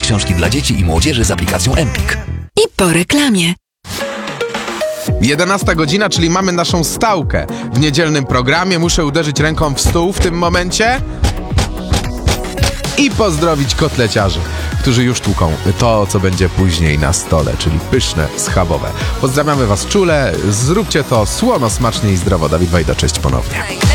książki dla dzieci i młodzieży z aplikacją Empik. I po reklamie. 11 godzina, czyli mamy naszą stałkę w niedzielnym programie. Muszę uderzyć ręką w stół w tym momencie i pozdrowić kotleciarzy, którzy już tłuką to, co będzie później na stole, czyli pyszne, schabowe. Pozdrawiamy Was czule, zróbcie to słono, smacznie i zdrowo. Dawid Wajda, cześć ponownie.